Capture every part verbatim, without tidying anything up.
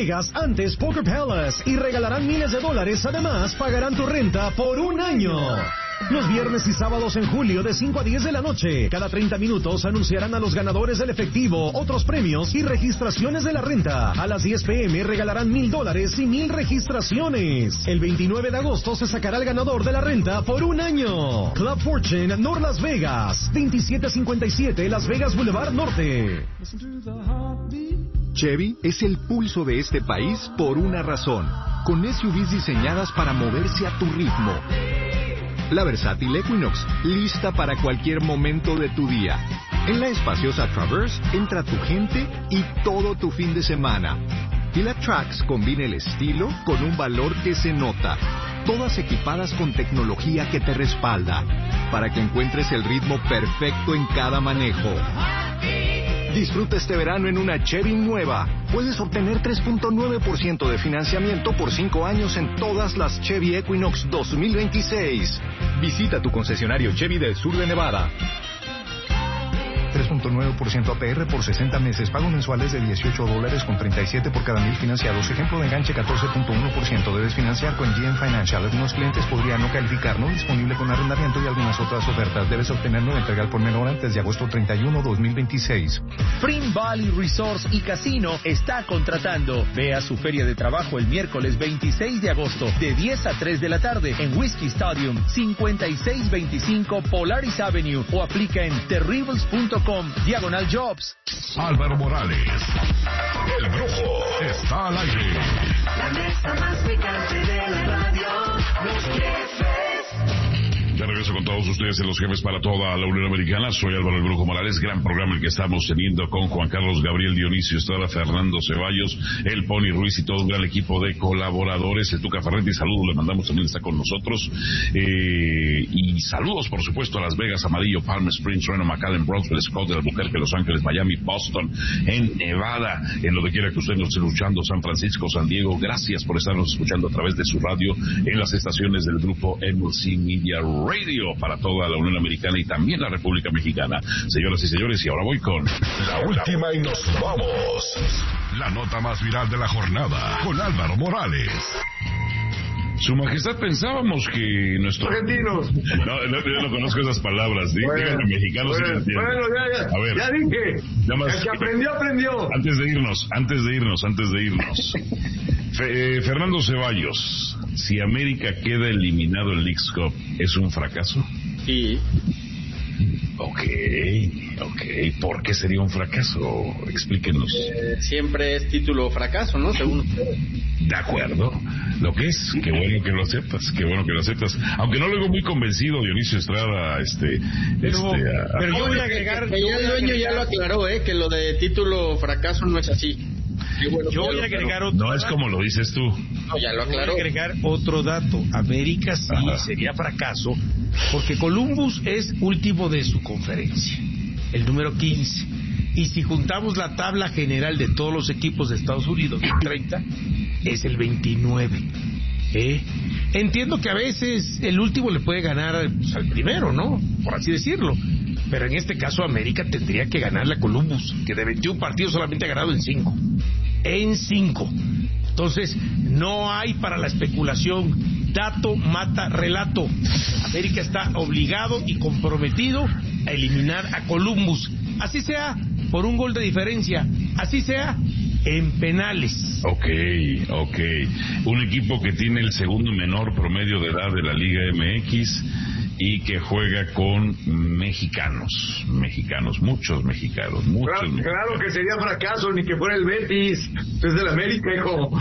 Vegas, antes Poker Palace, y regalarán miles de dólares. Además, pagarán tu renta por un año. Los viernes y sábados en julio de cinco a diez de la noche, cada treinta minutos anunciarán a los ganadores del efectivo, otros premios y registraciones de la renta. A las diez pm regalarán mil dólares y mil registraciones. El veintinueve de agosto se sacará el ganador de la renta por un año. Club Fortune, North Las Vegas, veintisiete cincuenta y siete Las Vegas Boulevard Norte. Chevy es el pulso de este país por una razón, con S U Vs diseñadas para moverse a tu ritmo. La versátil Equinox, lista para cualquier momento de tu día. En la espaciosa Traverse, entra tu gente y todo tu fin de semana. Y la Trax combina el estilo con un valor que se nota. Todas equipadas con tecnología que te respalda, para que encuentres el ritmo perfecto en cada manejo. Disfruta este verano en una Chevy nueva. Puedes obtener tres punto nueve por ciento de financiamiento por cinco años en todas las Chevy Equinox dos mil veintiséis. Visita tu concesionario Chevy del sur de Nevada. tres punto nueve por ciento A P R por sesenta meses. Pago mensuales de dieciocho dólares con treinta y siete por cada mil financiados. Ejemplo de enganche catorce punto uno por ciento. Debes financiar con G M Financial. Algunos clientes podrían no calificar. No disponible con arrendamiento y algunas otras ofertas. Debes obtener nueva entrega por menor antes de agosto treinta y uno, dos mil veintiséis. Spring Valley Resorts y Casino está contratando. Ve a su feria de trabajo el miércoles veintiséis de agosto de diez a tres de la tarde en Whiskey Stadium, cincuenta y seis veinticinco Polaris Avenue, o aplica en terribles punto com diagonal jobs. Álvaro Morales, el Brujo, está al aire. La mesa más picante de la radio, los jefes. Ya regreso con todos ustedes en Los Jefes para toda la Unión Americana. Soy Álvaro el Brujo Morales. Gran programa el que estamos teniendo con Juan Carlos Gabriel Dionisio Estrada, Fernando Ceballos, el Pony Ruiz y todo un gran equipo de colaboradores. El Tuca Ferretti, saludos, le mandamos, también está con nosotros. Eh, y saludos, por supuesto, a Las Vegas, Amarillo, Palm Springs, Reno, McAllen, Brownsville, Scott, Albuquerque, Los Ángeles, Miami, Boston, en Nevada, en donde quiera que usted nos esté escuchando, San Francisco, San Diego. Gracias por estarnos escuchando a través de su radio en las estaciones del grupo M L C Media Radio para toda la Unión Americana y también la República Mexicana. Señoras y señores, y ahora voy con la última y nos vamos. La nota más viral de la jornada con Álvaro Morales. Su Majestad, pensábamos que nuestros argentinos. No, no, yo no conozco esas palabras. Díganme bueno, mexicanos. Bueno, si bueno ya, ya. A ver, ya dije. Más, el que aprendió, aprendió. Antes de irnos, antes de irnos, antes de irnos. Fe, eh, Fernando Ceballos, si América queda eliminado en Leagues Cup, ¿es un fracaso? Sí. Ok, ok. ¿Por qué sería un fracaso? Explíquenos. Eh, siempre es título fracaso, ¿no? Según ustedes. De acuerdo. Lo que es, qué bueno que lo aceptas, qué bueno que lo aceptas. Aunque no lo veo muy convencido, Dionisio Estrada, este... Pero, este, a, pero yo voy a agregar... Que ya el dueño ya lo aclaró, ¿eh? Que lo de título fracaso no es así. Bueno, yo voy a agregar otro No dato. es como lo dices tú. No, ya lo aclaró. Voy a agregar otro dato. América sí Ajá. sería fracaso porque Columbus es último de su conferencia, el número quince. Y si juntamos la tabla general de todos los equipos de Estados Unidos, treinta, es el veintinueve. ¿Eh? Entiendo que a veces el último le puede ganar pues, al primero, ¿no? Por así decirlo. Pero en este caso América tendría que ganarle a Columbus, que de veintiún partidos solamente ha ganado en cinco. En cinco. Entonces, no hay para la especulación. Dato mata relato. América está obligado y comprometido a eliminar a Columbus. Así sea por un gol de diferencia. Así sea en penales. Ok, ok. Un equipo que tiene el segundo menor promedio de edad de la Liga M X y que juega con mexicanos, mexicanos, muchos mexicanos, muchos claro, mexicanos. Claro que sería fracaso, ni que fuera el Betis, es del América, hijo.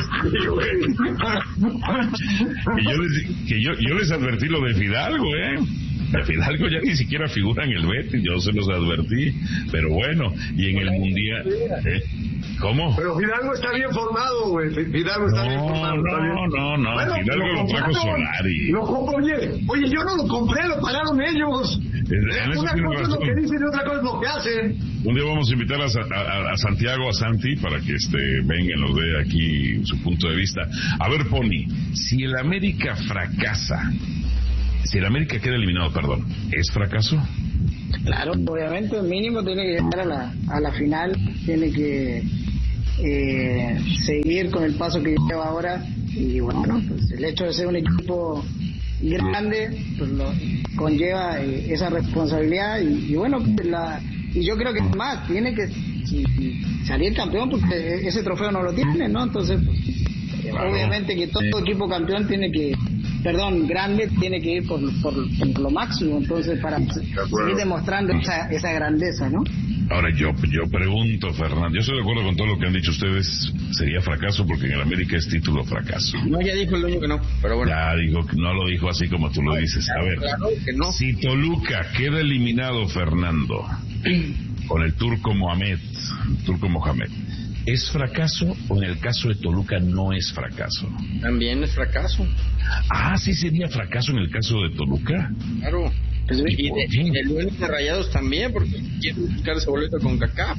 Y yo les, que yo, yo les advertí lo de Fidalgo, ¿eh? De Fidalgo ya ni siquiera figura en el Betis, yo se los advertí, pero bueno, y en el Mundial... ¿eh? ¿Cómo? Pero Fidalgo está bien formado, güey. Fidalgo está no, bien formado. No, no, no, no. Bueno, Fidalgo lo, lo trajo Solari. Lo compró, oye, oye, yo no lo compré, lo pagaron ellos. Es, una cosa es lo que dicen y otra cosa es lo que hacen. Un día vamos a invitar a, a, a Santiago, a Santi, para que este venga y nos dé aquí su punto de vista. A ver, Pony, si el América fracasa, si el América queda eliminado, perdón, ¿es fracaso? Claro, obviamente, mínimo tiene que llegar a la, a la final, tiene que eh, seguir con el paso que lleva ahora. Y bueno, pues el hecho de ser un equipo grande pues lo conlleva eh, esa responsabilidad y, y bueno, la, y yo creo que más tiene que si, salir campeón porque ese trofeo no lo tiene, ¿no? Entonces, pues, claro, obviamente que todo sí. equipo campeón tiene que, perdón, grande tiene que ir por, por, por lo máximo, entonces para de seguir demostrando esa, esa grandeza, ¿no? Ahora yo yo pregunto, Fernando, yo estoy de acuerdo con todo lo que han dicho ustedes, sería fracaso porque en el América es título fracaso. No, ya dijo el dueño que no, pero bueno. Ya digo que no lo dijo así como tú lo dices. A ver, claro que no. Si Toluca queda eliminado, Fernando, con el turco Mohamed, turco Mohamed, ¿es fracaso o en el caso de Toluca no es fracaso? También es fracaso. Ah, sí sería fracaso en el caso de Toluca. Claro. Pues, y de, de Lunes de Rayados también, porque quieren buscar ese boleto con Kaká.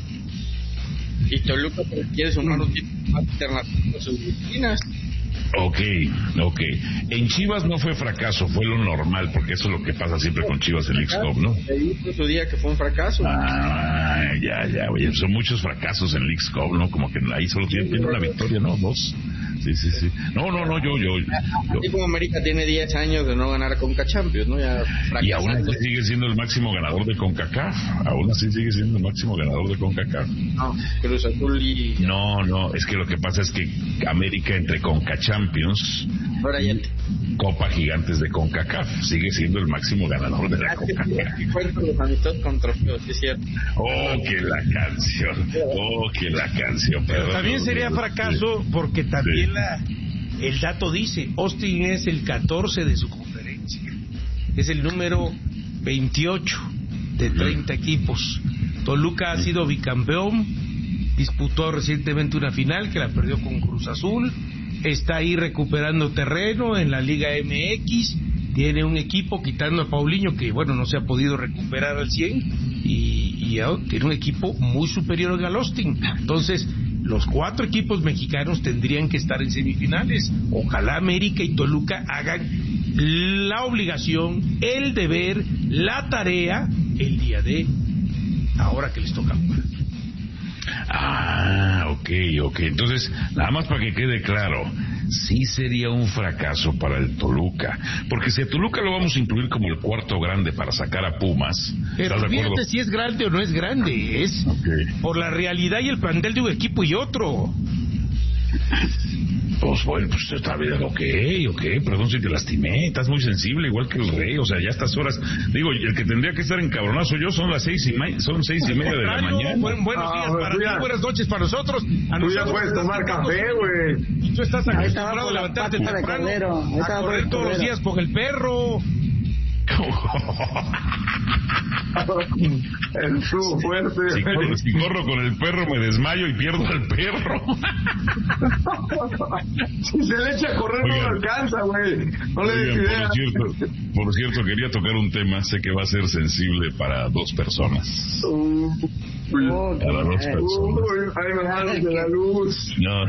Y Toluca quiere sumar un título más alternativo a sus disciplinas. Ok, ok. En Chivas no fue fracaso, fue lo normal, porque eso es lo que pasa siempre con Chivas en X-Cup, ¿no? Se dijo su día que fue un fracaso. Ah, ya, ya, oye, son muchos fracasos en X-Cup, ¿no? Como que ahí solo tiene una victoria, ¿no? Dos. Sí, sí, sí. No, no, no, yo, yo, yo. Así como América tiene diez años de no ganar Conca Champions, ¿no? Ya y aún así sigue siendo el máximo ganador de CONCACAF. Aún así sigue siendo el máximo ganador de CONCACAF. No, Cruz Azul y... No, no, es que lo que pasa es que América entre CONCA Champions, ahora ya te... Copa Gigantes de CONCACAF, sigue siendo el máximo ganador de la CONCACAF. Cuento los amistosos con trofeos, sí es cierto. Oh, que la canción. Oh, que la canción. Pero perdón, también sería fracaso porque también sí. la, el dato dice, Austin es el catorce de su conferencia. Es el número veintiocho de treinta mm. equipos. Toluca ha sido bicampeón, disputó recientemente una final que la perdió con Cruz Azul. Está ahí recuperando terreno en la Liga M X, tiene un equipo quitando a Paulinho que bueno no se ha podido recuperar al cien y, y tiene un equipo muy superior al Austin. Entonces los cuatro equipos mexicanos tendrían que estar en semifinales. Ojalá América y Toluca hagan la obligación, el deber, la tarea el día de ahora que les toca jugar. Ah, ok, ok. Entonces, nada más para que quede claro, sí sería un fracaso para el Toluca. Porque si a Toluca lo vamos a incluir como el cuarto grande para sacar a Pumas. Pero fíjate si es grande o no es grande. Es okay. por la realidad y el plantel de un equipo y otro. Pues bueno, pues está bien, ok, ok, perdón si te lastimé, estás muy sensible, igual que el rey, o sea, ya a estas horas, digo, el que tendría que estar encabronazo yo son las seis y media, son seis y media de la mañana. Buen, buenos días ah, para ti, ya, buenas noches para nosotros. A tú ya puedes tomar café, güey. Y tú estás acostumbrado a levantarte temprano, a correr todos los días con el perro. Estuvo fuerte. Si corro, si corro con el perro me desmayo y pierdo al perro. Si se le echa a correr Oigan, no lo alcanza, güey. No le des idea. Por cierto, por cierto, quería tocar un tema, sé que va a ser sensible para dos personas. Uh, uh, para dos personas. Uy, ahí me hablan de la luz. No.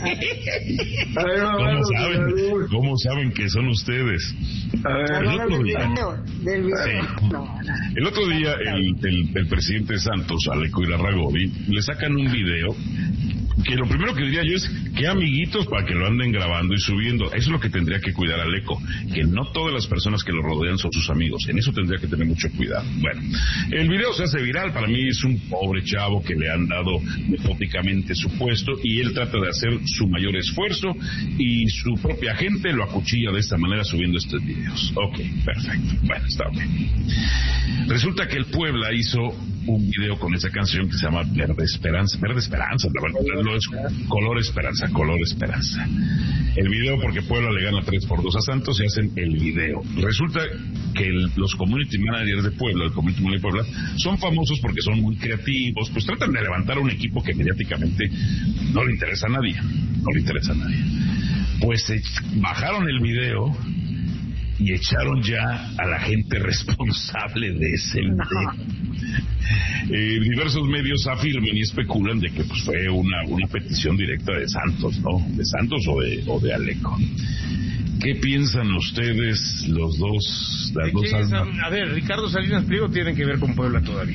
¿Cómo saben? ¿Cómo saben que son ustedes? A ver, el otro día, del video. Sí. No, no. El otro día el, el, el presidente Santos, Aleco Irarrágorri, le sacan un video que lo primero que diría yo es que amiguitos para que lo anden grabando y subiendo. Eso es lo que tendría que cuidar Aleco, que no todas las personas que lo rodean son sus amigos. En eso tendría que tener mucho cuidado. Bueno, el video se hace viral. Para mí es un pobre chavo que le han dado metódicamente su puesto y él trata de hacer su mayor esfuerzo y su propia gente lo acuchilla de esta manera subiendo estos videos. Ok, perfecto. Bueno, está bien. Resulta que el Puebla hizo un video con esa canción que se llama Verde Esperanza. Verde Esperanza, lo es Color Esperanza, Color Esperanza. El video, porque Puebla le gana tres por dos a Santos, y hacen el video. Resulta que el, los community managers de Puebla, el community manager de Puebla, son famosos porque son muy creativos, pues tratan de levantar a un equipo que mediáticamente no le interesa a nadie, no le interesa a nadie. Pues eh, bajaron el video y echaron ya a la gente responsable de ese video. Eh, diversos medios afirman y especulan de que pues fue una, una petición directa de Santos, ¿no? De Santos o de, o de Aleco. ¿Qué piensan ustedes los dos? Las dos almas? A ver, Ricardo Salinas Pliego tiene que ver con Puebla todavía.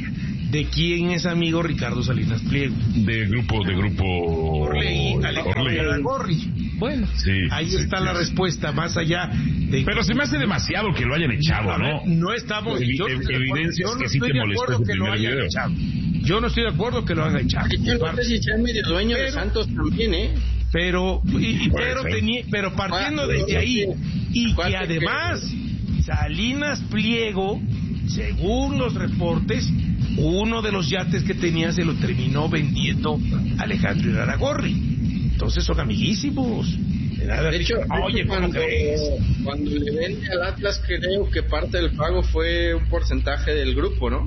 ¿De quién es amigo Ricardo Salinas Pliego? De grupo, de grupo Orlegui, Alejandro Gorri. Bueno, sí, ahí sí, está sí. la respuesta, más allá de... Pero se me hace demasiado que lo hayan echado, A ver, ¿no? no estamos... Evi- yo no estoy de acuerdo- evidencias yo no que sí estoy te de molestó acuerdo ese que lo primer hayan video. echado. Yo no estoy de acuerdo que lo hayan echado. Yo no sé si sea medio dueño Pero- de Santos también, ¿eh? Pero, y- y- Puede pero, ser. tenía, pero partiendo Ah, desde ahí, y que ¿cuál te además Salinas Pliego, según los reportes, uno de los yates que tenía se lo terminó vendiendo Alejandro Iraragorri. Entonces son amiguísimos. De nada, De hecho, oye, ¿cómo cuando, crees? cuando le vende al Atlas, creo que parte del pago fue un porcentaje del grupo, ¿no?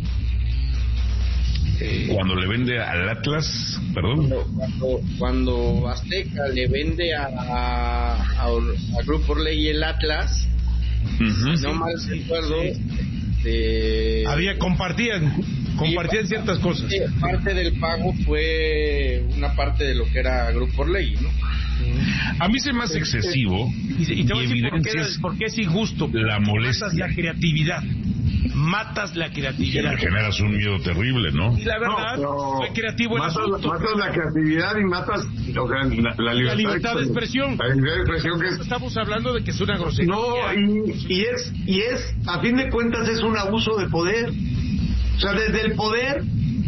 Eh, Cuando le vende al Atlas, perdón. Cuando, cuando, cuando Azteca le vende a, a, a, a Grupo Orlegui el Atlas, Ujú. no mal sí, recuerdo, sí. de, había, compartían, compartían Sí, ciertas cosas. parte, parte del pago fue una parte de lo que era Grupo Orlegui, ¿no? A mí se me hace excesivo Y, y te voy a y decir por qué, evidencias por qué es injusto. la Matas molestia. la creatividad. Matas la Que creatividad. le generas un miedo terrible, ¿no? Y la verdad, No, soy creativo en matas, asunto. matas la creatividad y matas o sea, la, la libertad, La libertad de expresión. La libertad de expresión que es... Estamos hablando de que es una grosería. No, y, y es, y es, a fin de cuentas es un abuso de poder. O sea, desde el poder,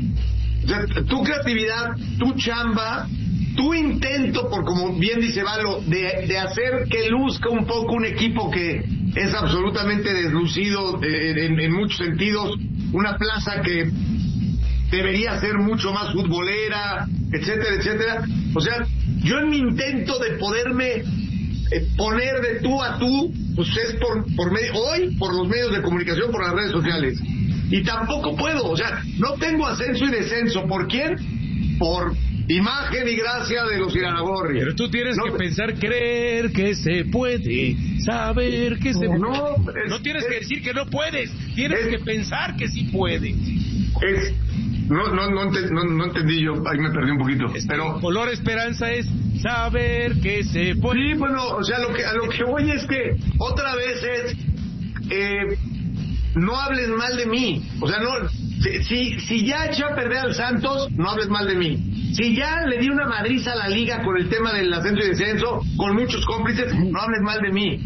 o sea, tu creatividad, tu chamba, tu intento, por como bien dice Valo, de, de hacer que luzca un poco un equipo que es absolutamente deslucido eh, en, en muchos sentidos, una plaza que debería ser mucho más futbolera, etcétera, etcétera. O sea, yo en mi intento de poderme eh, poner de tú a tú, pues es por, por medio, hoy por los medios de comunicación, por las redes sociales. Y tampoco puedo, o sea, no tengo ascenso y descenso. ¿Por quién? Por imagen y gracia de los Iraragorri. Pero tú tienes no, que pensar, creer que se puede, saber que se no, puede. es, No tienes es, que decir que no puedes, tienes es, que pensar que sí puedes. Es, no, no, no, ente, no, no entendí yo, ahí me perdí un poquito. Este, pero color esperanza es saber que se puede. Sí, bueno, o sea, lo que, a lo que voy es que otra vez es, eh, no hables mal de mí. O sea, no, si, si ya eché a perder al Santos, no hables mal de mí. Si ya le di una madriza a la liga con el tema del ascenso y descenso, con muchos cómplices, no hables mal de mí.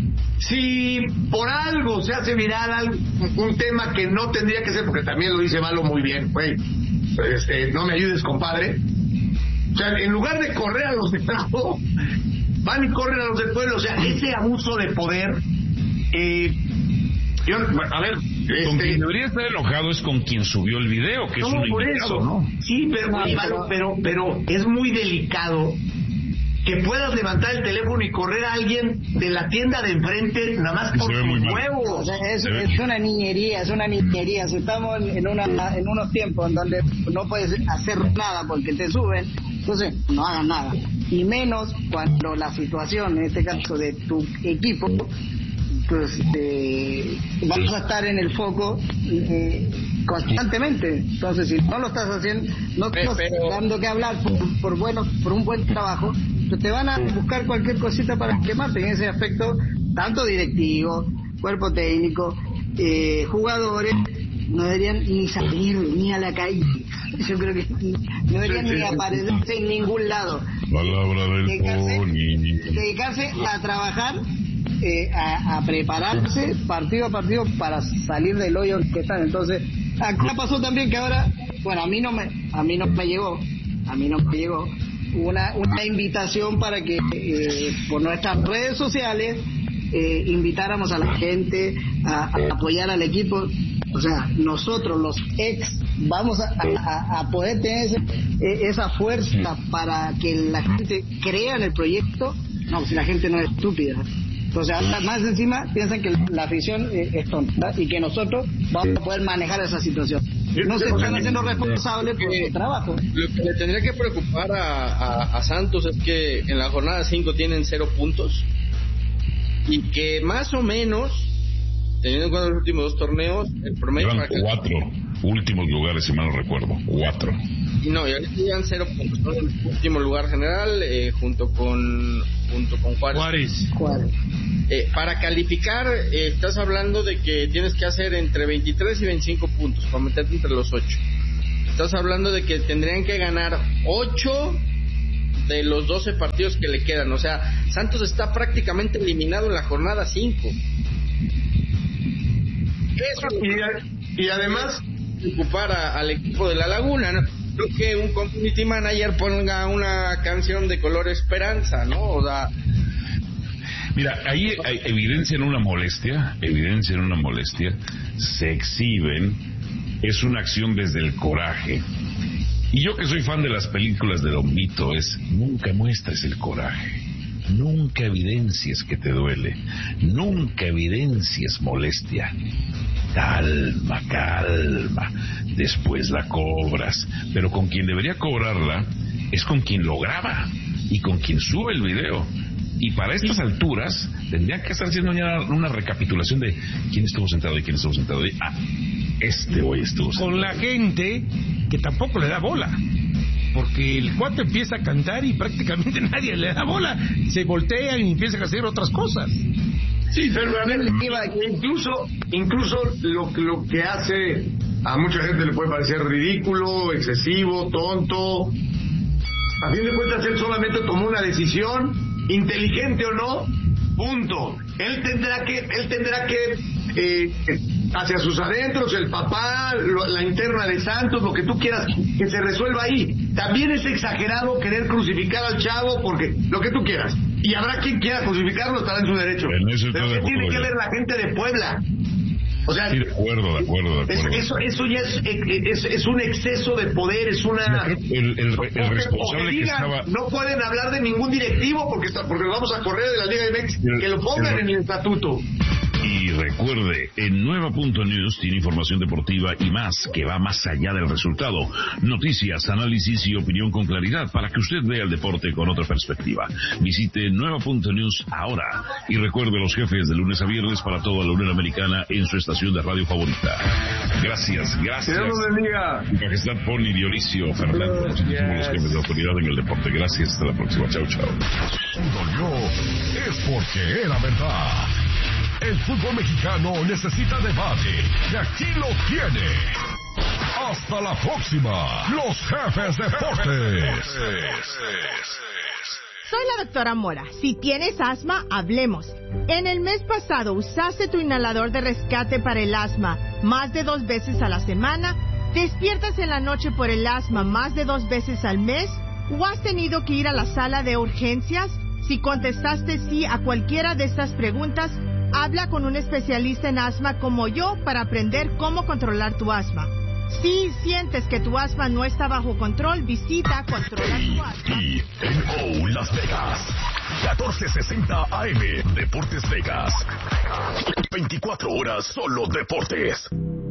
Si por algo se hace viral algo, un tema que no tendría que ser, porque también lo dice Malo muy bien, güey, este, no me ayudes, compadre. O sea, en lugar de correr a los de trabajo, van y corren a los del pueblo. O sea, ese abuso de poder, eh, yo, bueno, a ver, este, con quien debería estar enojado es con quien subió el video, que no, es un por invitado, eso, ¿no? sí, pero, No, oye, pero- pero, pero es muy delicado que puedas levantar el teléfono y correr a alguien de la tienda de enfrente nada más Y por se ve sus muy mal. huevos. O sea, es, Se ve. es una niñería, es una niñería. Si estamos en, en una, en unos tiempos en donde no puedes hacer nada porque te suben, entonces no hagas nada. Y menos cuando la situación, en este caso de tu equipo, pues eh, vas a estar en el foco eh, constantemente. Entonces, si no lo estás haciendo, no estás Pero- dando que hablar por, por bueno, por un buen trabajo, pues te van a buscar cualquier cosita para quemarte. En ese aspecto, tanto directivo, cuerpo técnico, eh, jugadores, no deberían ni salir ni a la calle. Yo creo que no deberían ni aparecerse en ningún lado. Palabra del Dedicarse, Pony. dedicarse a trabajar, eh, a, a prepararse partido a partido para salir del hoyo que están. Entonces, acá pasó también que ahora, bueno, a mí no me, a mí no me llegó, a mí no me llegó una, una invitación para que eh, por nuestras redes sociales eh, invitáramos a la gente a, a apoyar al equipo. O sea, nosotros los ex vamos a, a, a poder tener ese, eh, esa fuerza para que la gente crea en el proyecto. No, si la gente no es estúpida. Entonces, ahora más encima piensan que la afición eh, es tonta y que nosotros vamos a poder manejar esa situación. No se están haciendo responsables por su trabajo. Lo que le tendría que preocupar a, a, a Santos es que en la jornada cinco tienen cero puntos y que más o menos, teniendo en cuenta los últimos dos torneos, el promedio Llevan para cuatro últimos lugares, si mal no recuerdo. Cuatro. no, y ahorita llevan cero puntos, son en el último lugar general eh, junto con junto con Juárez. Juárez. Juárez. Eh, para calificar eh, estás hablando de que tienes que hacer entre veintitrés y veinticinco puntos para meterte entre los ocho. estás hablando de que tendrían que ganar ocho de los doce partidos que le quedan. O sea, Santos está prácticamente eliminado en la jornada cinco. Y, y además ocupar a, al equipo de La Laguna, ¿no? Creo que un community manager ponga una canción de color esperanza, ¿no? O sea, mira, ahí hay, evidencian una molestia, evidencian una molestia, se exhiben, es una acción desde el coraje. Y yo que soy fan de las películas de Don Vito, es nunca muestres el coraje, nunca evidencies que te duele, nunca evidencies molestia. Calma, calma, después la cobras, pero con quien debería cobrarla es con quien lo graba y con quien sube el video. Y para estas alturas tendrían que estar haciendo ya una recapitulación de quién estuvo sentado y quién estuvo sentado. Y, ah, este hoy estuvo sentado. Con la gente que tampoco le da bola. Porque el cuate empieza a cantar y prácticamente nadie le da bola. Se voltean y empiezan a hacer otras cosas. Sí, pero a ver, incluso, incluso lo, lo que hace a mucha gente le puede parecer ridículo, excesivo, tonto. A fin de cuentas, él solamente tomó una decisión, inteligente o no, punto. Él tendrá que, él tendrá que eh, hacia sus adentros, el papá, lo, la interna de Santos, lo que tú quieras, que se resuelva ahí. También es exagerado querer crucificar al chavo, porque lo que tú quieras. Y habrá quien quiera crucificarlo, estará en su derecho. Pero ¿qué tiene que ver la gente de Puebla? O sea, sí, de acuerdo, de acuerdo, de acuerdo. Eso, eso ya es, es, es un exceso de poder, es una... El, el, el, el responsable que digan, estaba... No pueden hablar de ningún directivo porque, está, porque lo vamos a correr de la Liga M X, el, que lo pongan el, en el estatuto. Y recuerde, en Nueva Punto News tiene información deportiva y más, que va más allá del resultado. Noticias, análisis y opinión con claridad para que usted vea el deporte con otra perspectiva. Visite Nueva Punto News ahora. Y recuerde los jefes de lunes a viernes para toda la Unión Americana en su estación de radio favorita. Gracias, gracias. Dios nos bendiga. Majestad Pony Dionisio Fernández, los jefes de autoridad en el deporte. Gracias, hasta la próxima. Chao, chao. Dolió es porque era verdad. El fútbol mexicano necesita debate y aquí lo tiene. Hasta la próxima, los jefes deportes. Soy la doctora Mora. Si tienes asma, hablemos. En el mes pasado usaste tu inhalador de rescate para el asma más de dos veces a la semana, despiertas en la noche por el asma más de dos veces al mes, o has tenido que ir a la sala de urgencias. Si contestaste sí a cualquiera de estas preguntas, habla con un especialista en asma como yo para aprender cómo controlar tu asma. Si sientes que tu asma no está bajo control, visita Controla tu Asma. Y en O Las Vegas, catorce sesenta A M, Deportes Vegas. veinticuatro horas solo deportes.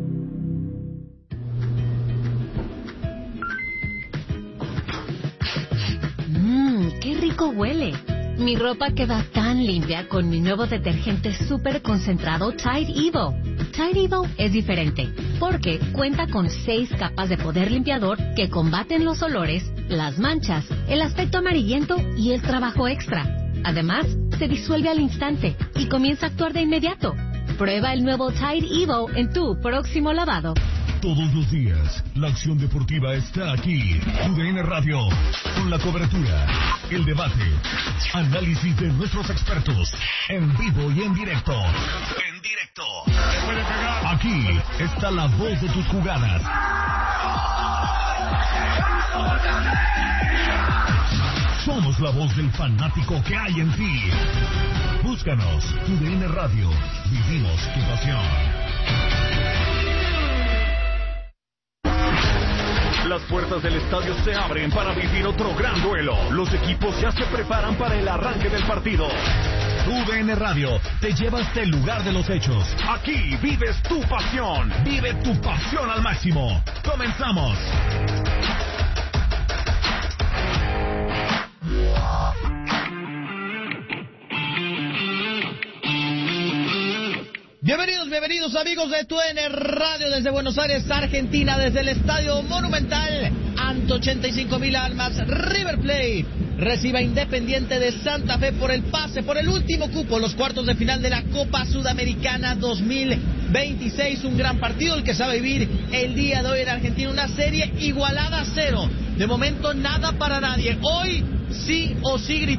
Mmm, qué rico huele. Mi ropa queda tan limpia con mi nuevo detergente súper concentrado Tide Evo. Tide Evo es diferente porque cuenta con seis capas de poder limpiador que combaten los olores, las manchas, el aspecto amarillento y el trabajo extra. Además, se disuelve al instante y comienza a actuar de inmediato. Prueba el nuevo Tide Evo en tu próximo lavado. Todos los días, la acción deportiva está aquí. U D N Radio, con la cobertura, el debate, análisis de nuestros expertos, en vivo y en directo. En directo. Aquí está la voz de tus jugadas. Somos la voz del fanático que hay en ti. Búscanos, U D N Radio. Vivimos tu pasión. Las puertas del estadio se abren para vivir otro gran duelo. Los equipos ya se preparan para el arranque del partido. U D N Radio te lleva hasta el lugar de los hechos. Aquí vives tu pasión. Vive tu pasión al máximo. Comenzamos. Bienvenidos, bienvenidos amigos de U D N Radio desde Buenos Aires, Argentina, desde el Estadio Monumental. Ante ochenta y cinco mil almas, River Plate recibe a Independiente de Santa Fe por el pase, por el último cupo, los cuartos de final de la Copa Sudamericana dos mil veintiséis, un gran partido el que sabe vivir el día de hoy en Argentina, una serie igualada a cero. De momento nada para nadie. Hoy sí o sí